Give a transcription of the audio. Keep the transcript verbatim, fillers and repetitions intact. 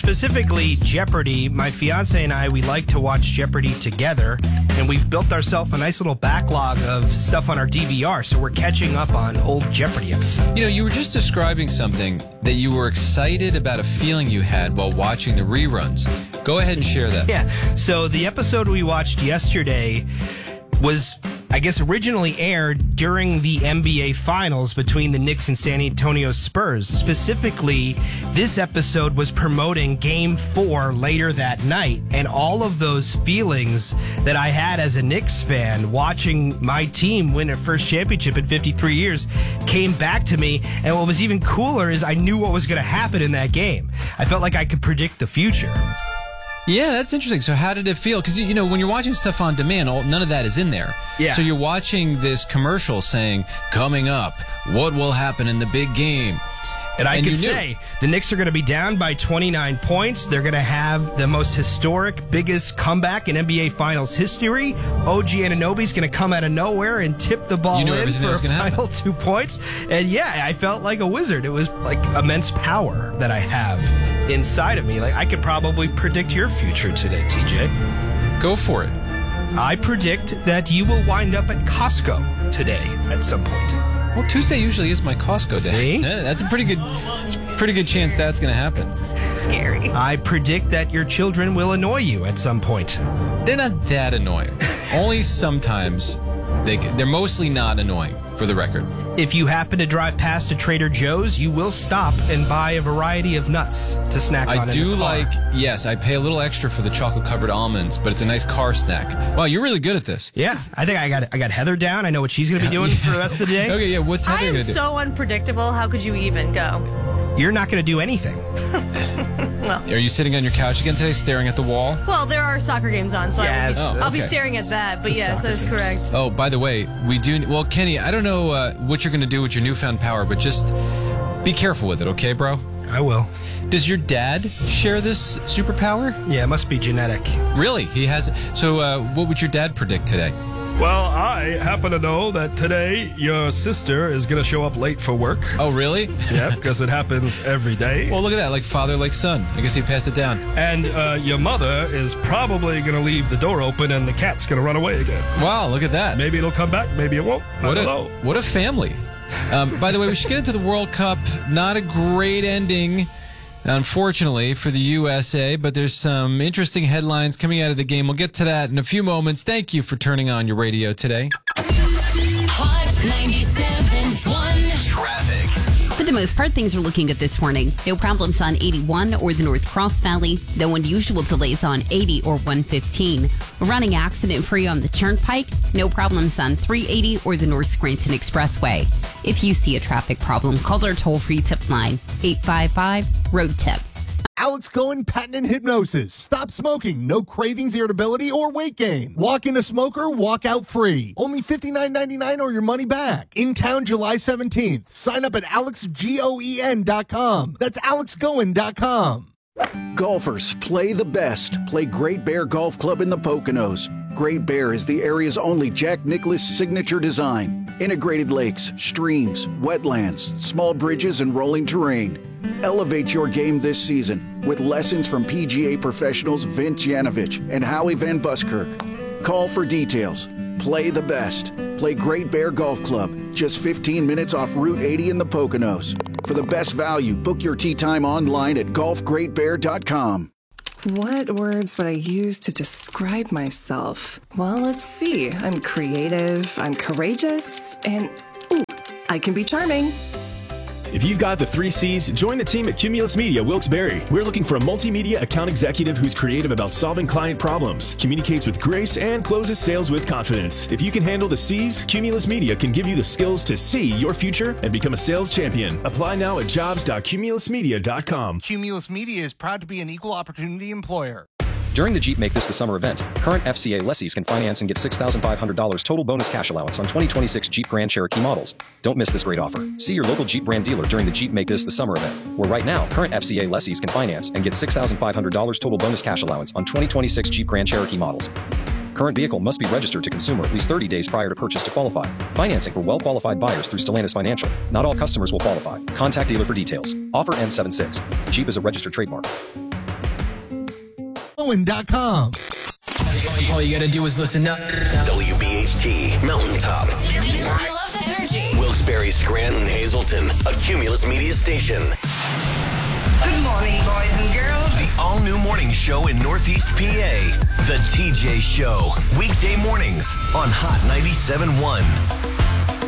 specifically Jeopardy. My fiance and I, we like to watch Jeopardy together, and we've built ourselves a nice little backlog of stuff on our D V R, so we're catching up on old Jeopardy episodes. You know, you were just describing something that you were excited about, a feeling you had while watching the reruns. Go ahead and share that. Yeah, so the episode we watched yesterday was, I guess, originally aired during the N B A Finals between the Knicks and San Antonio Spurs. Specifically, this episode was promoting Game four later that night, and all of those feelings that I had as a Knicks fan watching my team win their first championship in fifty-three years came back to me, and what was even cooler is I knew what was going to happen in that game. I felt like I could predict the future. Yeah, that's interesting. So how did it feel? Because, you know, when you're watching stuff on demand, all, none of that is in there. Yeah. So you're watching this commercial saying, coming up, what will happen in the big game? And I and could you knew. say the Knicks are going to be down by twenty-nine points. They're going to have the most historic, biggest comeback in N B A Finals history. O G Anunoby's going to come out of nowhere and tip the ball You knew in everything that for was a gonna final happen. two points. And yeah, I felt like a wizard. It was like immense power that I have inside of me. Like I could probably predict your future today, T J. Go for it. I predict that you will wind up at Costco today at some point. Well, Tuesday usually is my Costco day. See? Yeah, that's a pretty good, it's a pretty good chance that's going to happen. Scary. I predict that your children will annoy you at some point. They're not that annoying. Only sometimes. They, they're mostly not annoying, for the record. If you happen to drive past a Trader Joe's, you will stop and buy a variety of nuts to snack on I in do the car. like, yes, I pay a little extra for the chocolate-covered almonds, but it's a nice car snack. Wow, you're really good at this. Yeah, I think I got I got Heather down. I know what she's going to be doing for the rest of the day. Okay, yeah, what's I Heather am going to do? so unpredictable. How could you even go? You're not going to do anything. Are you sitting on your couch again today, staring at the wall? Well, there are soccer games on, so Yes, I will be, oh, I'll be okay. staring at that. But The yes, soccer that is games. correct. Oh, by the way, we do... Well, Kenny, I don't know uh, what you're going to do with your newfound power, but just be careful with it, okay, bro? I will. Does your dad share this superpower? Yeah, it must be genetic. Really? He has... So uh, what would your dad predict today? Well, I happen to know that today your sister is going to show up late for work. Oh, really? Yeah, because it happens every day. Well, look at that. Like father, like son. I guess he passed it down. And uh, your mother is probably going to leave the door open and the cat's going to run away again. Wow, look at that. Maybe it'll come back, maybe it won't. I What don't a, know. what a family. Um, by the way, we should get into the World Cup. Not a great ending, unfortunately, for the U S A, but there's some interesting headlines coming out of the game. We'll get to that in a few moments. Thank you for turning on your radio today. Hot ninety-seven point one. Traffic. For the most part, things are looking good this morning. No problems on eighty-one or the North Cross Valley. No unusual delays on eighty or one fifteen. We're running accident-free on the Turnpike. No problems on three eighty or the North Scranton Expressway. If you see a traffic problem, call our toll-free tip line, eight five five, road tip. Alex Cohen Patent and Hypnosis. Stop smoking. No cravings, irritability, or weight gain. Walk in a smoker, walk out free. Only fifty-nine ninety-nine or your money back. In town July seventeenth. Sign up at alex goen dot com. That's alex goen dot com. Golfers, play the best. Play Great Bear Golf Club in the Poconos. Great Bear is the area's only Jack Nicklaus signature design. Integrated lakes, streams, wetlands, small bridges, and rolling terrain. Elevate your game this season with lessons from P G A professionals Vince Yanovich and Howie Van Buskirk. Call for details. Play the best. Play Great Bear Golf Club, just fifteen minutes off Route eighty in the Poconos. For the best value, book your tee time online at golf great bear dot com. What words would I use to describe myself? Well, let's see. I'm creative, I'm courageous, and ooh, I can be charming. If you've got the three C's, join the team at Cumulus Media Wilkes-Barre. We're looking for a multimedia account executive who's creative about solving client problems, communicates with grace, and closes sales with confidence. If you can handle the C's, Cumulus Media can give you the skills to see your future and become a sales champion. Apply now at jobs dot cumulus media dot com. Cumulus Media is proud to be an equal opportunity employer. During the Jeep Make This the Summer event, current F C A lessees can finance and get six thousand five hundred dollars total bonus cash allowance on twenty twenty-six Jeep Grand Cherokee models. Don't miss this great offer. See your local Jeep brand dealer during the Jeep Make This the Summer event, where right now, current F C A lessees can finance and get six thousand five hundred dollars total bonus cash allowance on twenty twenty-six Jeep Grand Cherokee models. Current vehicle must be registered to consumer at least thirty days prior to purchase to qualify. Financing for well-qualified buyers through Stellantis Financial. Not all customers will qualify. Contact dealer for details. Offer ends seven six. Jeep is a registered trademark. Moen dot com. All you gotta do is listen up. W B H T, Mountaintop. I love the energy. Wilkes-Barre, Scranton, Hazleton, a Cumulus Media station. Good morning, boys and girls. The all-new morning show in Northeast P A. The T J Show. Weekday mornings on Hot ninety-seven point one.